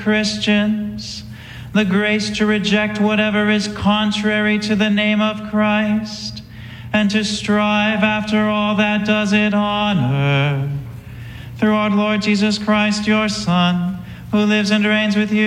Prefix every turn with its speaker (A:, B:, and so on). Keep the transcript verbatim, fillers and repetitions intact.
A: Christians the grace to reject whatever is contrary to the name of Christ, and to strive after all that does it honor. Through our Lord Jesus Christ, your Son, who lives and reigns with you